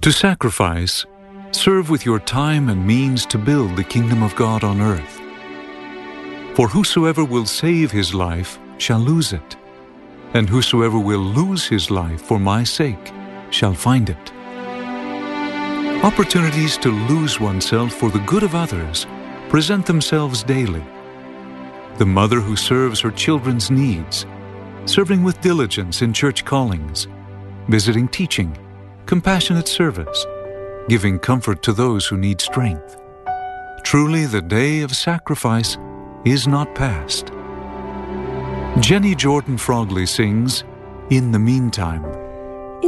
To sacrifice, serve with your time and means to build the kingdom of God on earth. For whosoever will save his life shall lose it, and whosoever will lose his life for my sake shall find it. Opportunities to lose oneself for the good of others present themselves daily. The mother who serves her children's needs, serving with diligence in church callings, visiting teaching, compassionate service, giving comfort to those who need strength. Truly, the day of sacrifice is not past. Jenny Jordan Frogley sings, "In the Meantime."